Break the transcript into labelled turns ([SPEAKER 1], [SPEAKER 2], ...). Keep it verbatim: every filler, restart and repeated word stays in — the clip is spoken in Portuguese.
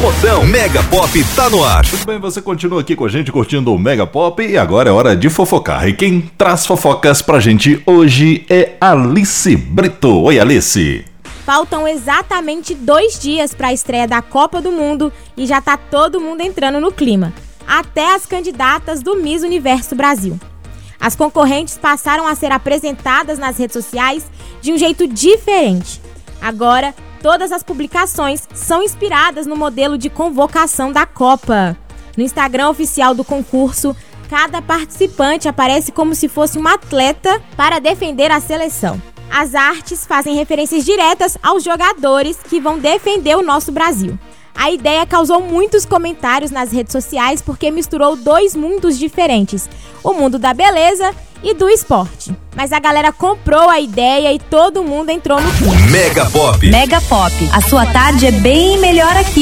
[SPEAKER 1] promoção. Mega Pop tá no ar.
[SPEAKER 2] Tudo bem, você continua aqui com a gente curtindo o Mega Pop e agora é hora de fofocar. E quem traz fofocas pra gente hoje é Alice Brito. Oi, Alice.
[SPEAKER 3] Faltam exatamente dois dias para a estreia da Copa do Mundo e já tá todo mundo entrando no clima. Até as candidatas do Miss Universo Brasil. As concorrentes passaram a ser apresentadas nas redes sociais de um jeito diferente. Agora, todas as publicações são inspiradas no modelo de convocação da Copa. No Instagram oficial do concurso, cada participante aparece como se fosse um atleta para defender a seleção. As artes fazem referências diretas aos jogadores que vão defender o nosso Brasil. A ideia causou muitos comentários nas redes sociais porque misturou dois mundos diferentes, o mundo da beleza e do esporte. Mas a galera comprou a ideia e todo mundo entrou no clima.
[SPEAKER 1] Mega Pop.
[SPEAKER 4] Mega Pop. A sua tarde é bem melhor aqui.